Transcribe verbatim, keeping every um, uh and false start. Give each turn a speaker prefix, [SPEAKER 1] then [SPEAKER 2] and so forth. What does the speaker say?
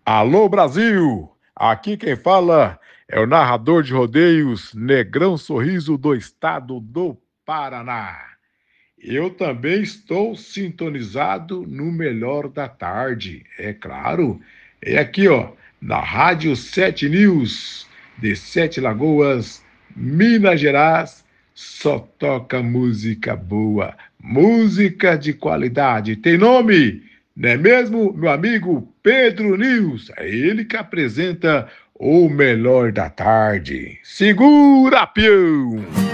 [SPEAKER 1] Alô Brasil, aqui quem fala é o narrador de rodeios Negrão Sorriso do estado do Paraná. Eu também estou sintonizado no Melhor da Tarde, é claro. É aqui, ó, na Rádio Sete News, de Sete Lagoas, Minas Gerais, só toca música boa, música de qualidade. Tem nome, não é mesmo, meu amigo Pedro News? É ele que apresenta o Melhor da Tarde. Segura, peão!